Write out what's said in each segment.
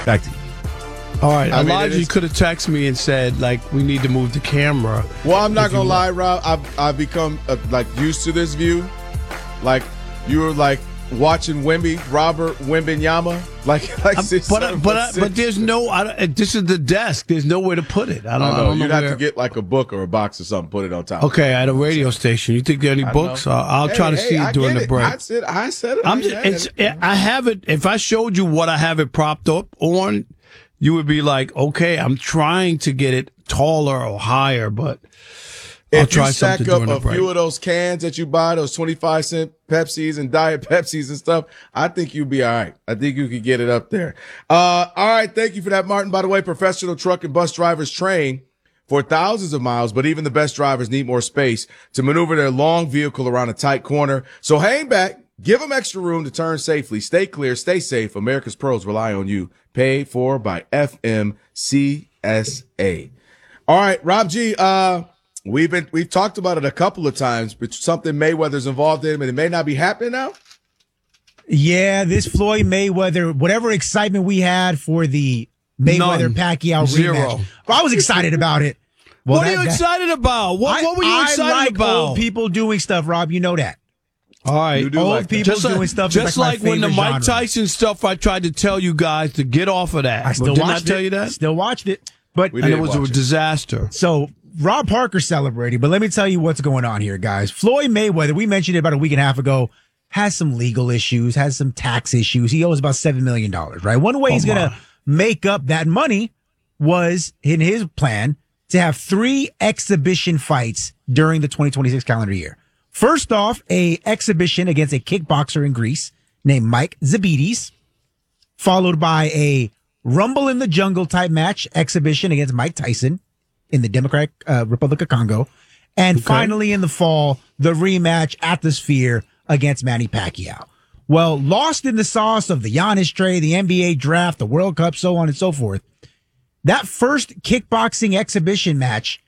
Back to you. All right, Elijah could have texted me and said, like, we need to move the camera. Well, I'm not going to lie, Rob. I've become, used to this view. Like, you were, watching Robert Wembanyama. But there's no, this is the desk. There's nowhere to put it. I don't know. You'd have to get, a book or a box or something, put it on top. Okay, at a radio station. You think there are any books? I'll try to see it during the break. I said it. I have it. If I showed you what I have it propped up on, you would be like, okay, I'm trying to get it taller or higher, but I'll try something during the break. If you stack up a few of those cans that you buy, those 25-cent Pepsis and Diet Pepsis and stuff, I think you'll be all right. I think you could get it up there. All right, thank you for that, Martin. By the way, professional truck and bus drivers train for thousands of miles, but even the best drivers need more space to maneuver their long vehicle around a tight corner. So hang back. Give them extra room to turn safely. Stay clear. Stay safe. America's pros rely on you. Paid for by FMCSA. All right, Rob G. We've talked about it a couple of times, but something Mayweather's involved in, and it may not be happening now. Yeah, this Floyd Mayweather, whatever excitement we had for the Mayweather-Pacquiao rematch. I was excited about it. Well, what are you excited about? What were you excited about? Old people doing stuff, Rob. You know that. All right. Old people doing stuff. Just like when the Mike Tyson stuff, I tried to tell you guys to get off of that. I still watched it. Didn't I tell you that? Still watched it. And it was a disaster. So Rob Parker celebrating, but let me tell you what's going on here, guys. Floyd Mayweather, we mentioned it about a week and a half ago, has some legal issues, has some tax issues. He owes about $7 million, right? One way he's going to make up that money was in his plan to have 3 exhibition fights during the 2026 calendar year. First off, a exhibition against a kickboxer in Greece named Mike Zabides, followed by a Rumble in the Jungle type match exhibition against Mike Tyson in the Democratic Republic of Congo. And finally in the fall, the rematch at the Sphere against Manny Pacquiao. Well, lost in the sauce of the Giannis trade, the NBA draft, the World Cup, so on and so forth, that first kickboxing exhibition match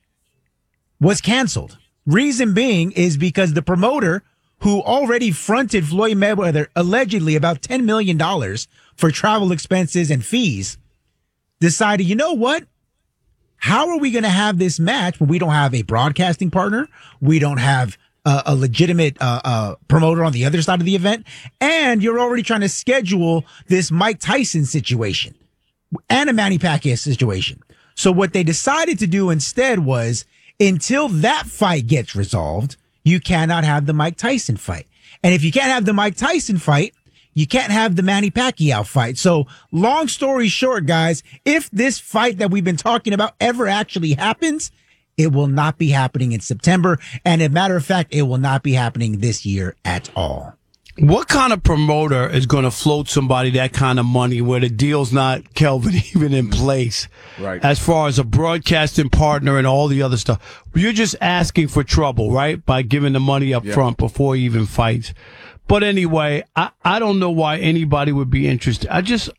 was canceled. Reason being is because the promoter who already fronted Floyd Mayweather allegedly about $10 million for travel expenses and fees decided, you know what? How are we going to have this match when we don't have a broadcasting partner? We don't have a legitimate promoter on the other side of the event. And you're already trying to schedule this Mike Tyson situation and a Manny Pacquiao situation. So what they decided to do instead was, until that fight gets resolved, you cannot have the Mike Tyson fight. And if you can't have the Mike Tyson fight, you can't have the Manny Pacquiao fight. So long story short, guys, if this fight that we've been talking about ever actually happens, it will not be happening in September. And as a matter of fact, it will not be happening this year at all. What kind of promoter is going to float somebody that kind of money where the deal's not, Kelvin, even in place? Right. As far as a broadcasting partner and all the other stuff. You're just asking for trouble, right? By giving the money up front before he even fights. But anyway, I don't know why anybody would be interested.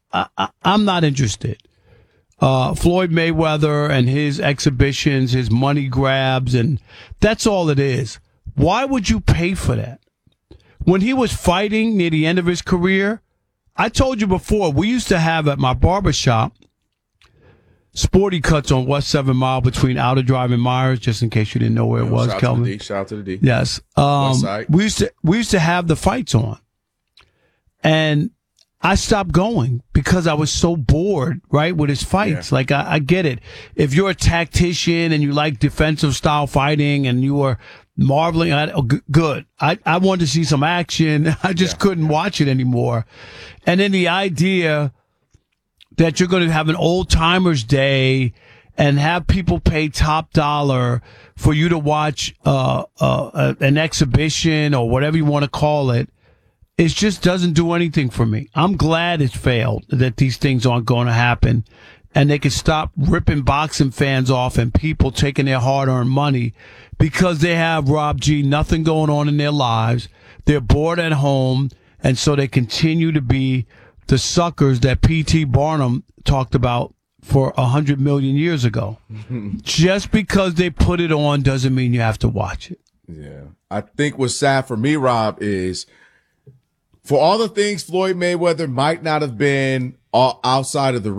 I'm not interested. Floyd Mayweather and his exhibitions, his money grabs, and that's all it is. Why would you pay for that? When he was fighting near the end of his career, I told you before, we used to have at my barbershop Sporty Cuts on West 7 Mile between Outer Drive and Myers, just in case you didn't know where it was, Kelvin. Shout out to the D. Yes. We used to have the fights on. And I stopped going because I was so bored, right, with his fights. Yeah. Like, I get it. If you're a tactician and you like defensive style fighting and you were marveling at good. I wanted to see some action. I just couldn't watch it anymore. And then the idea that you're going to have an old timers day and have people pay top dollar for you to watch an exhibition or whatever you want to call it, it just doesn't do anything for me. I'm glad it's failed, that these things aren't going to happen. And they can stop ripping boxing fans off and people taking their hard-earned money because they have, Rob G, nothing going on in their lives. They're bored at home, and so they continue to be the suckers that P.T. Barnum talked about for 100 million years ago. Just because they put it on doesn't mean you have to watch it. Yeah. I think what's sad for me, Rob, is for all the things Floyd Mayweather might not have been outside of the